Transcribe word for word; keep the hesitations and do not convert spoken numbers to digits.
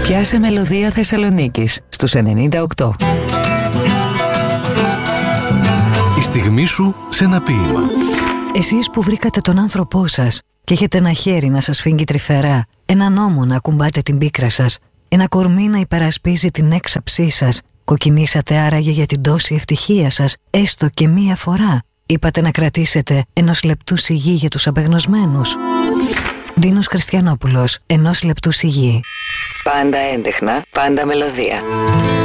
Πιάσε μελωδία Θεσσαλονίκης στους ενενήντα οκτώ. Η στιγμή σου σε ένα ποίημα. Εσείς που βρήκατε τον άνθρωπό σας και έχετε ένα χέρι να σας φύγει τρυφερά, έναν ώμο να ακουμπάτε την πίκρα σας, ένα κορμί να υπερασπίζει την έξαψή σας, κοκκινήσατε άραγε για την τόση ευτυχία σας, έστω και μία φορά. Είπατε να κρατήσετε ενός λεπτού σιγή για τους απεγνωσμένους. Ντίνος Χριστιανόπουλος, ενός λεπτού σιγή. Πάντα έντεχνα, πάντα μελωδία.